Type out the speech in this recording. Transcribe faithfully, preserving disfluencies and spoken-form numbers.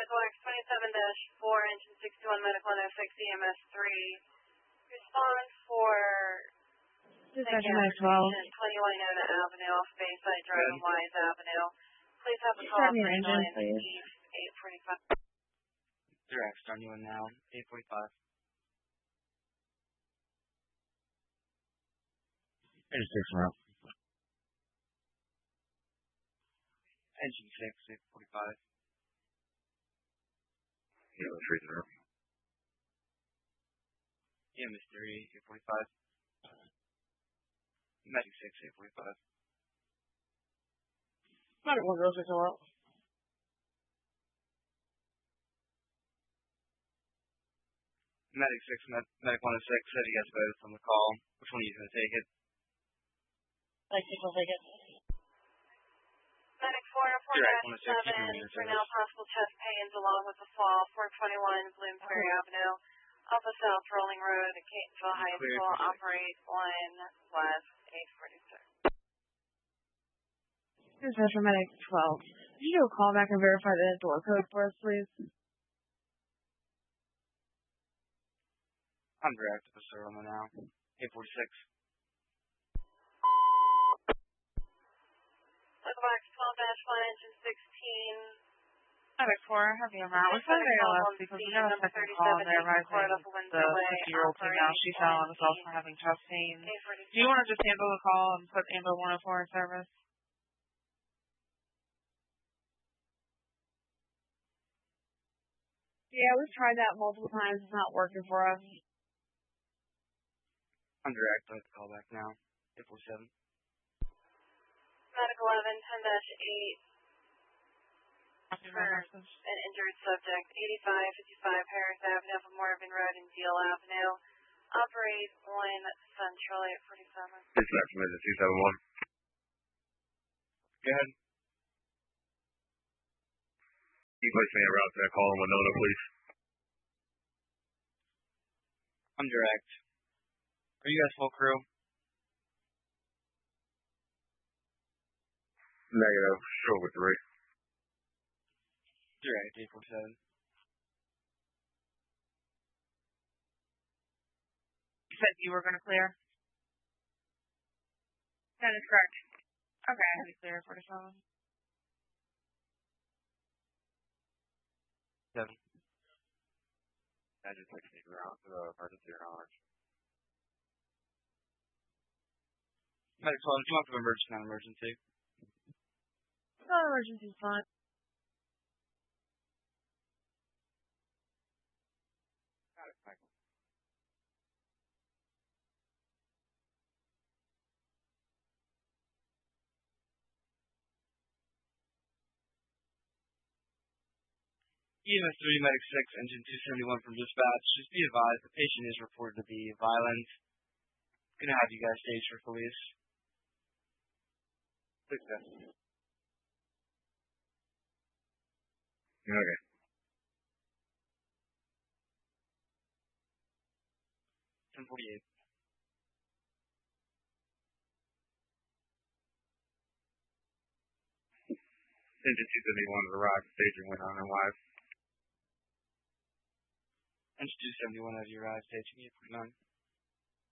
Medical X twenty-seven dash four, engine sixty-one, medical N O six, E M S three. Respond for Dispatcher nine twelve. twenty-one Nona Avenue off Bayside Drive and Wise Avenue. Please have a call Start for your engine, please. eight forty-five. Direct, starting you in now, eight forty-five. Engine six, route. Engine six, eight forty-five. Yeah, let's read it up. E M S three, eight forty-five. Medic six, eight forty-five. Medic one zero six, hello. Medic six, med Medic one oh six said he has both on the call. Which one are you going to take it? Medic six will take it. Medic four oh four dash seven, for now possible chest pains along with the fall, four twenty-one Bloomsbury oh. Avenue, Alpha South Rolling Road, Catonsville High School, operate one west, eight forty-six. Dispatcher Medic twelve. Could you do a call back and verify the door code for us, please? I'm direct to the Seroma now, eight forty-six. Medical Box twelve dash one, engine sixteen. Medic four, have you around? We're sending A L S because we got a second call and they're advising the fifty-year-old female. She fell and is also having chest pain. Do you want to just handle the call and put Amber one oh four in service? Yeah, we've tried that multiple times. It's not working for us. I'm direct. Let's call back now. eight four seven. Medical eleven, ten dash eight. For an injured subject, eighty-five fifty-five Harris Avenue, off of Morgan Road and Deal Avenue. Operate one Central, eight forty-seven. Dispatch Medic two seven one. Go ahead. Can you place me en route to that call in Winona, please? I'm direct. Are you guys full crew? Negative. Show with three. Direct, eight four seven. You said you were going to clear? That is correct. Okay, I have you clear for the phone. Seven. I just like to take around to the emergency or knowledge. Medic twelve, do you want the emergency, not emergency? No, emergency's fine. Got it, thank you. E M S three, Medic six, engine two seventy-one from dispatch. Just be advised, the patient is reported to be violent. Gonna have you guys staged for police. Please, sir. Okay. ten forty-eight. Engine two seventy-one has arrived, staging went on and live. Engine two seventy-one, have you arrived, staging eight forty-nine.